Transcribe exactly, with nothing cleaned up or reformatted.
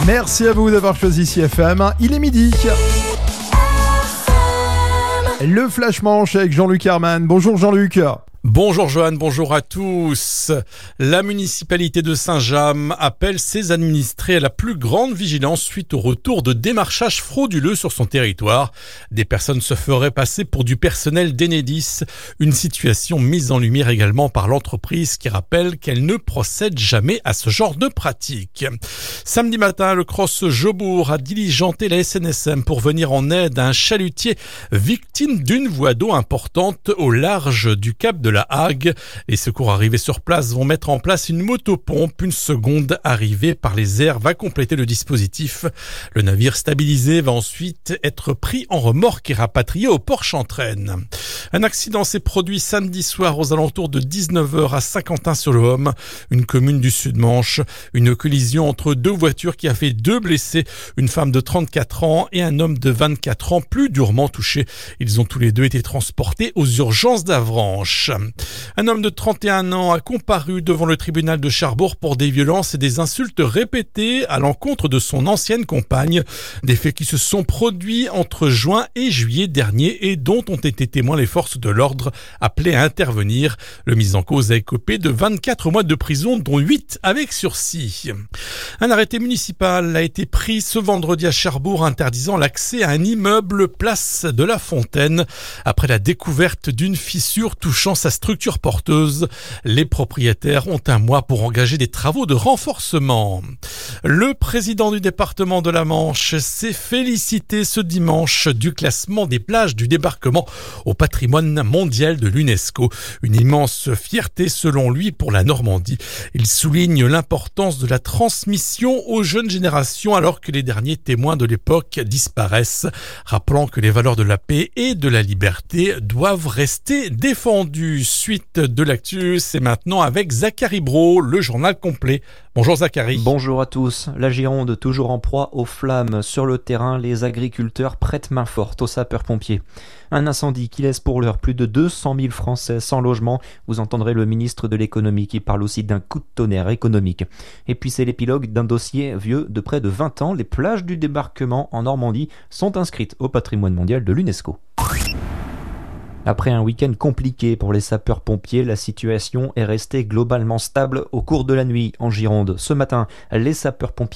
Merci à vous d'avoir choisi C F M. Il est midi. Le Flash Manche avec Jean-Luc Herman. Bonjour Jean-Luc. Bonjour Johan, bonjour à tous. La municipalité de Saint-James appelle ses administrés à la plus grande vigilance suite au retour de démarchage frauduleux sur son territoire. Des personnes se feraient passer pour du personnel d'Enedis, une situation mise en lumière également par l'entreprise qui rappelle qu'elle ne procède jamais à ce genre de pratique. Samedi matin, le Cross Jobourg a diligenté la S N S M pour venir en aide à un chalutier victime d'une voie d'eau importante au large du cap de la Hague. Les secours arrivés sur place vont mettre en place une motopompe. Une seconde arrivée par les airs va compléter le dispositif. Le navire stabilisé va ensuite être pris en remorque et rapatrié au port Chantraine. Un accident s'est produit samedi soir aux alentours de dix-neuf heures à Saint-Quentin-sur-le-Homme, une commune du Sud-Manche. Une collision entre deux voitures qui a fait deux blessés, une femme de trente-quatre ans et un homme de vingt-quatre ans plus durement touchés. Ils ont tous les deux été transportés aux urgences d'Avranches. Un homme de trente et un ans a comparu devant le tribunal de Cherbourg pour des violences et des insultes répétées à l'encontre de son ancienne compagne. Des faits qui se sont produits entre juin et juillet dernier et dont ont été témoins les forces de l'ordre appelées à intervenir. Le mis en cause a écopé de vingt-quatre mois de prison, dont huit avec sursis. Un arrêté municipal a été pris ce vendredi à Cherbourg interdisant l'accès à un immeuble place de la Fontaine. Après la découverte d'une fissure touchant sa structure porteuse, les propriétaires ont un mois pour engager des travaux de renforcement. Le président du département de la Manche s'est félicité ce dimanche du classement des plages du débarquement au patrimoine mondial de l'UNESCO. Une immense fierté selon lui pour la Normandie. Il souligne l'importance de la transmission aux jeunes générations alors que les derniers témoins de l'époque disparaissent, rappelant que les valeurs de la paix et de la liberté doivent rester défendues. Suite de l'actu, c'est maintenant avec Zachary Brault, le journal complet. Bonjour Zachary. Bonjour à tous. La Gironde toujours en proie aux flammes. Sur le terrain, les agriculteurs prêtent main forte aux sapeurs-pompiers. Un incendie qui laisse pour l'heure plus de deux cent mille Français sans logement. Vous entendrez le ministre de l'économie qui parle aussi d'un coup de tonnerre économique. Et puis c'est l'épilogue d'un dossier vieux de près de vingt ans. Les plages du débarquement en Normandie sont inscrites au patrimoine mondial de l'UNESCO. Après un week-end compliqué pour les sapeurs-pompiers, la situation est restée globalement stable au cours de la nuit en Gironde. Ce matin, les sapeurs-pompiers